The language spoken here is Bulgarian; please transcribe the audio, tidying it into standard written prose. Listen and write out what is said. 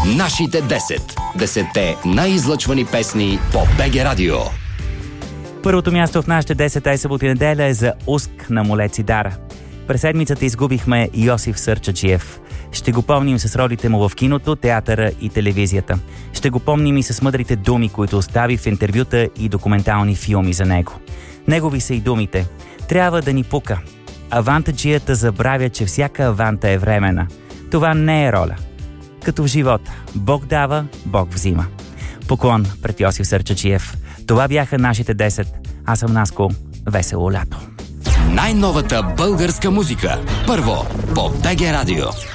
Нашите 10. 10-те най-излъчвани песни по БГ Радио. Първото място в нашите 10 събота и неделя е за Уск на Молец и Дара. През седмицата изгубихме Йосиф Сърчаджиев. Ще го помним с ролите му в киното, театъра и телевизията. Ще го помним и с мъдрите думи, които остави в интервюта и документални филми за него. Негови са и думите. Трябва да ни пука. Авантаджията забравя, че всяка аванта е временна. Това не е роля. Като в живота. Бог дава, Бог взима. Поклон пред Йосиф Сърчаджиев. Това бяха нашите 10. Аз съм Наско. Весело лято. Най-новата българска музика. Първо по БГ Радио.